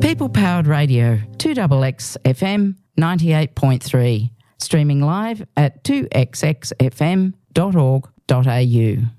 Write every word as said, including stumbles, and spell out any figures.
People Powered Radio, two X X F M ninety-eight point three, streaming live at two x x f m dot org dot a u.